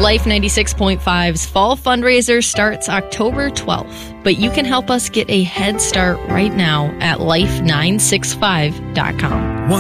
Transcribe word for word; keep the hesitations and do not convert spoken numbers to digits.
Life ninety-six point five's fall fundraiser starts October twelfth, but you can help us get a head start right now at life nine six five dot com.